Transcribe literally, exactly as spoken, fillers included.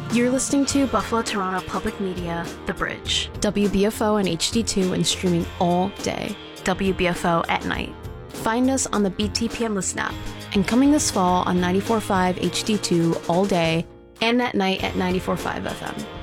You're listening to Buffalo Toronto Public Media, The Bridge. W B F O and H D two and streaming all day. W B F O at night. Find us on the B T P M Listen app. And coming this fall on ninety-four point five H D two all day and at night at ninety-four point five F M.